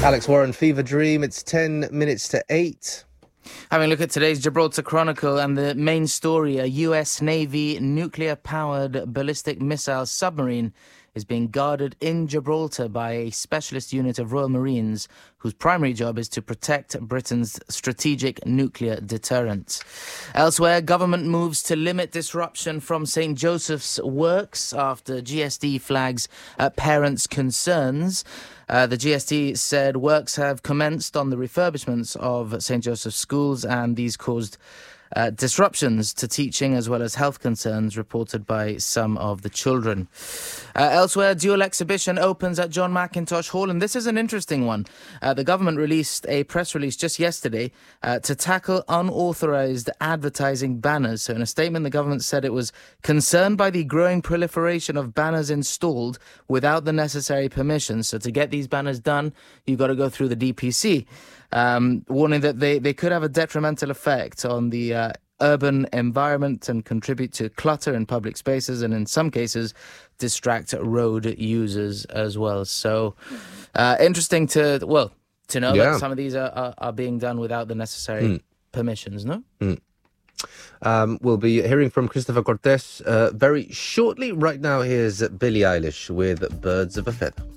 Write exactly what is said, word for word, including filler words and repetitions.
Alex Warren, Fever Dream. It's ten minutes to eight. Having a look at today's Gibraltar Chronicle and the main story, a U S Navy nuclear-powered ballistic missile submarine is being guarded in Gibraltar by a specialist unit of Royal Marines whose primary job is to protect Britain's strategic nuclear deterrent. Elsewhere, government moves to limit disruption from Saint Joseph's works after G S T flags uh, parents' concerns. Uh, the G S T said works have commenced on the refurbishments of Saint Joseph's schools, and these caused uh, disruptions to teaching as well as health concerns reported by some of the children. Uh, elsewhere, dual exhibition opens at John Mackintosh Hall, and this is an interesting one. Uh, the government released a press release just yesterday uh, to tackle unauthorised advertising banners. So in a statement, the government said it was concerned by the growing proliferation of banners installed without the necessary permissions. So to get these banners done, you've got to go through the D P C, um, warning that they, they could have a detrimental effect on the uh, urban environment and contribute to clutter in public spaces, and in some cases distract road users as well. So uh, interesting to, well, to know Yeah. that some of these are, are, are being done without the necessary Mm. permissions, no? Mm. Um, we'll be hearing from Christopher Cortez uh, very shortly. Right now, here's Billie Eilish with Birds of a Feather.